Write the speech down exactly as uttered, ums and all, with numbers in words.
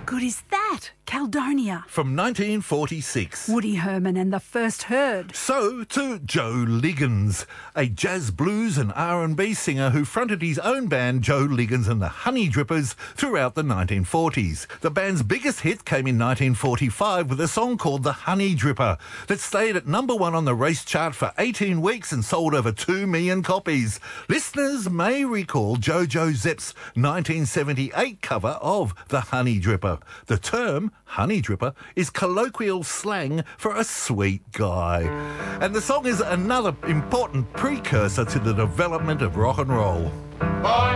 good is that? Caledonia. From nineteen forty-six. Woody Herman and the First Herd. So to Joe Liggins, a jazz, blues and R and B singer who fronted his own band Joe Liggins and the Honey Drippers throughout the nineteen forties. The band's biggest hit came in nineteen forty-five with a song called The Honey Dripper that stayed at number one on the race chart for eighteen weeks and sold over two million copies. Listeners may recall JoJo Zepp's nineteen seventy-eight cover of The Honey Dripper. The term Honey Dripper is colloquial slang for a sweet guy. And the song is another important precursor to the development of rock and roll. Boy,